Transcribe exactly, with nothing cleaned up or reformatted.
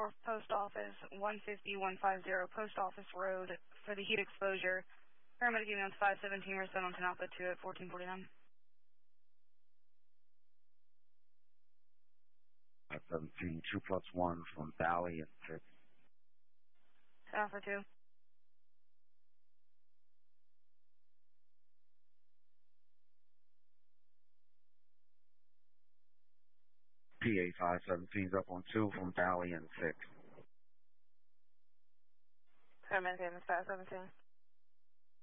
North Post Office, one fifty, one fifty Post Office Road for the heat exposure. Paramedic email five seventeen, respond on ten Alpha two at fourteen forty-nine. five seventeen, two plus one from Valley and six. ten Alpha two. P A five seventeen's up on two from Valley and six. Paramedic email five seventeen.